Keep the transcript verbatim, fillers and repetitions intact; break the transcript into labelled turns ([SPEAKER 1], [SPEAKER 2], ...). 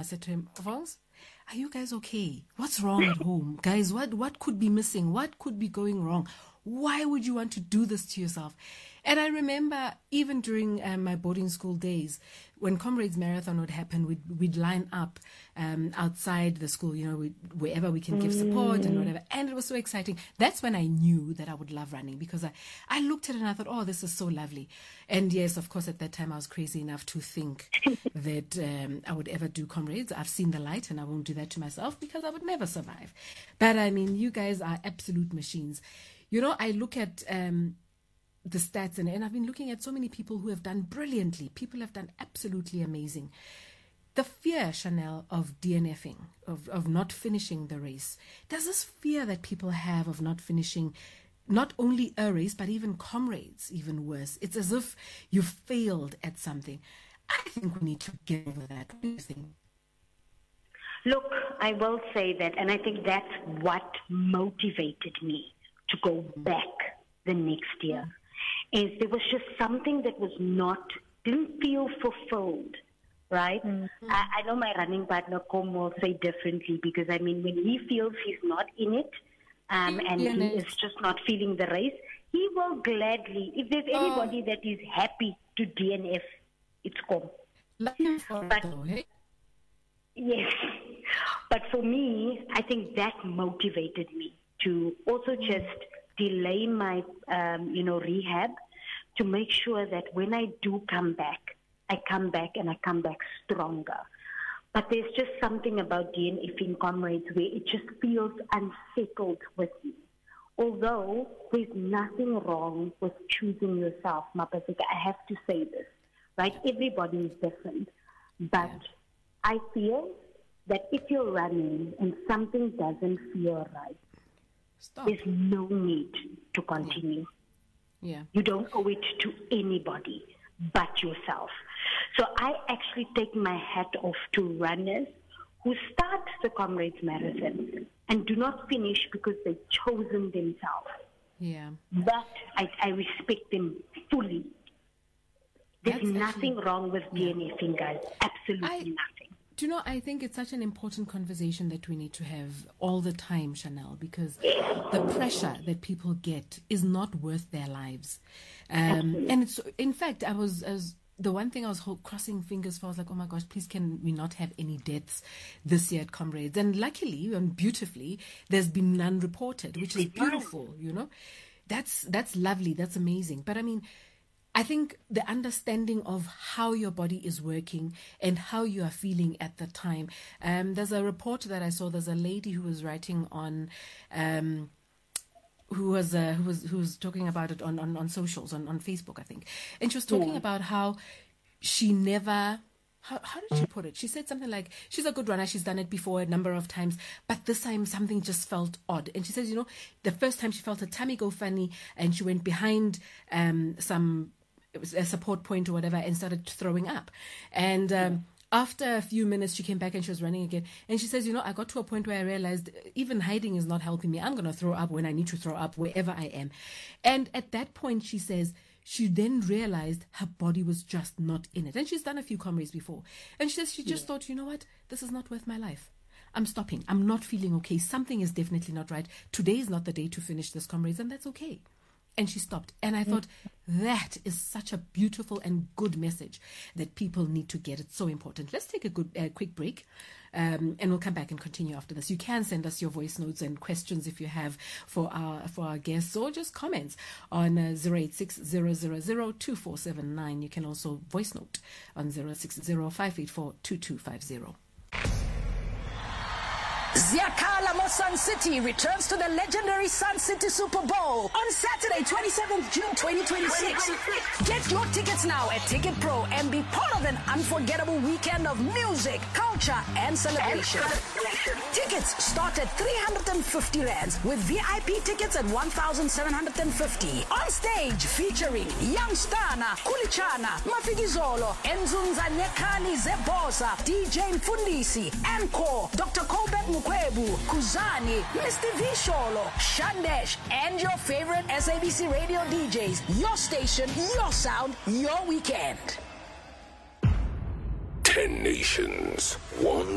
[SPEAKER 1] said to him, Vons, are you guys okay? What's wrong at home? Guys, what, what could be missing? What could be going wrong? Why would you want to do this to yourself? And I remember even during um, my boarding school days, when Comrades Marathon would happen, we'd, we'd line up um, outside the school, you know, we'd, wherever we can give support and whatever. And it was so exciting. That's when I knew that I would love running, because I, I looked at it and I thought, oh, this is so lovely. And yes, of course, at that time, I was crazy enough to think that um, I would ever do Comrades. I've seen the light and I won't do that to myself because I would never survive. But I mean, you guys are absolute machines. You know, I look at um, the stats and, and I've been looking at so many people who have done brilliantly. People have done absolutely amazing. The fear, Chanel, of DNFing, of, of not finishing the race. There's this fear that people have of not finishing not only a race, but even Comrades, even worse. It's as if you failed at something. I think we need to get over that. What do you think?
[SPEAKER 2] Look, I will say that, and I think that's what motivated me to go back the next year, is there was just something that was not, didn't feel fulfilled, right? Mm-hmm. I, I know my running partner, Com, will say differently, because, I mean, when he feels he's not in it, um, and he is just not feeling the race, he will gladly, if there's anybody oh. that is happy to D N F, it's Com. But, yes, but for me, I think that motivated me to also just delay my, um, you know, rehab, to make sure that when I do come back, I come back and I come back stronger. But there's just something about DNFing Comrades where it just feels unsettled with me. Although there's nothing wrong with choosing yourself, Mapaseka, I have to say this, right? Everybody is different. But yeah. I feel that if you're running and something doesn't feel right, Stop. There's no need to continue. Yeah. yeah. You don't owe it to anybody but yourself. So I actually take my hat off to runners who start the Comrades Marathon and do not finish because they've chosen themselves.
[SPEAKER 1] Yeah.
[SPEAKER 2] That I, I respect them fully. There's That's nothing actually, wrong with DNFing, guys. Absolutely I, nothing.
[SPEAKER 1] Do you know, I think it's such an important conversation that we need to have all the time, Chanel, because the pressure that people get is not worth their lives. Um, and it's, in fact, I was, as the one thing I was crossing fingers for, I was like, oh my gosh, please can we not have any deaths this year at Comrades? And luckily and beautifully, there's been none reported, which is beautiful, you know. That's, that's lovely. That's amazing. But I mean, I think the understanding of how your body is working and how you are feeling at the time. Um, there's a report that I saw. There's a lady who was writing on, um, who was uh, who was who was talking about it on on, on socials on, on Facebook, I think, and she was talking yeah. about how she never. How, how did she put it? She said something like, she's a good runner. She's done it before a number of times, but this time something just felt odd. And she says, you know, the first time she felt her tummy go funny and she went behind um, some it was a support point or whatever and started throwing up. And um, after a few minutes, she came back and she was running again. And she says, you know, I got to a point where I realized even hiding is not helping me. I'm going to throw up when I need to throw up wherever I am. And at that point, she says, she then realized her body was just not in it. And she's done a few Comrades before. And she says she just yeah. thought, you know what, this is not worth my life. I'm stopping. I'm not feeling okay. Something is definitely not right. Today is not the day to finish this Comrades, and that's okay. And she stopped. And I thought, that is such a beautiful and good message that people need to get. It's so important. Let's take a good, uh, quick break, um, and we'll come back and continue after this. You can send us your voice notes and questions if you have for our for our guests, or just comments on uh, zero eight six zero zero zero two four seven nine. You can also voice note on zero six zero five eight four two two five zero.
[SPEAKER 3] Ziakala Mo Sun City returns to the legendary Sun City Super Bowl on Saturday, twenty-seventh of June, twenty twenty-six. Get your tickets now at Ticket Pro and be part of an unforgettable weekend of music, culture, and celebration. Tickets start at three hundred fifty rands with V I P tickets at one thousand seven hundred fifty. On stage featuring Young Stana, Kulichana, Mafikizolo, Enzunza Nekani Zebosa, D J Mfundisi, Encore, Doctor Colbert Mukwebu, Kuzani, Mister Visholo, Shandesh, and your favorite S A B C radio D Js. Your station, your sound, your weekend.
[SPEAKER 4] Ten nations, one